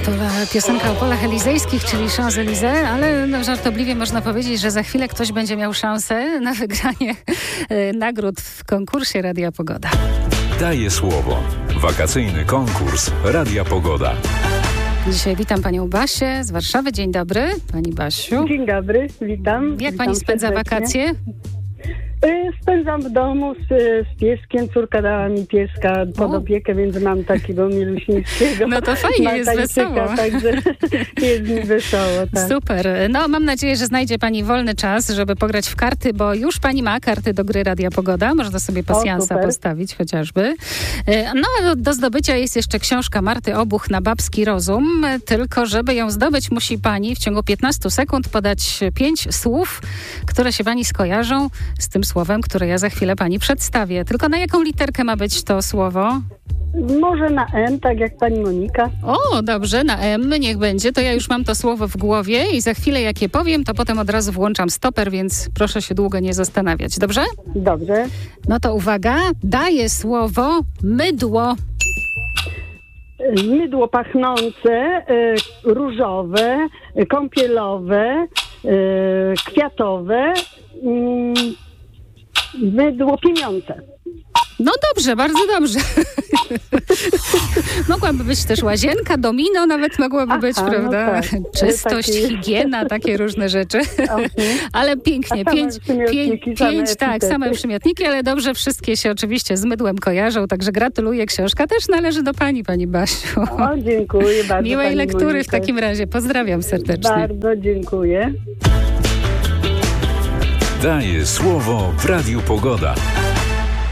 To piosenka o polach elizejskich, czyli Champs-Élysées, ale żartobliwie można powiedzieć, że za chwilę ktoś będzie miał szansę na wygranie nagród w konkursie Radia Pogoda. Daję słowo. Wakacyjny konkurs Radia Pogoda. Dzisiaj witam panią Basię z Warszawy. Dzień dobry, pani Basiu. Dzień dobry, witam. Jak pani spędza serdecznie. wakacje? Spędzam w domu z pieskiem. Córka dała mi pieska pod opiekę, więc mam takiego miluśnickiego. No to fajnie, jest wesoło. Także jest mi wesoło, tak. Super. No mam nadzieję, że znajdzie pani wolny czas, żeby pograć w karty, bo już pani ma karty do gry Radia Pogoda. Można sobie pasjansa postawić chociażby. No do zdobycia jest jeszcze książka Marty Obuch na babski rozum, tylko żeby ją zdobyć, musi pani w ciągu 15 sekund podać 5 słów, które się pani skojarzą z tym słowem, które ja za chwilę pani przedstawię. Tylko na jaką literkę ma być to słowo? Może na M, tak jak pani Monika. O, dobrze, na M, niech będzie. To ja już mam to słowo w głowie i za chwilę jak je powiem, to potem od razu włączam stoper, więc proszę się długo nie zastanawiać. Dobrze? Dobrze. No to uwaga, daję słowo mydło. Mydło pachnące, różowe, kąpielowe, kwiatowe, mydło pieniądze. No dobrze, bardzo dobrze. Mogłaby być też łazienka, domino nawet mogłaby być, prawda? No tak. Czystość, higiena, takie różne rzeczy. Ale pięknie. Same przymiotniki, ale dobrze, wszystkie się oczywiście z mydłem kojarzą, także gratuluję. Książka też należy do pani Basiu. O, dziękuję bardzo. Miłej lektury Moniko. w takim razie. Pozdrawiam serdecznie. Bardzo dziękuję. Daję słowo w Radiu Pogoda.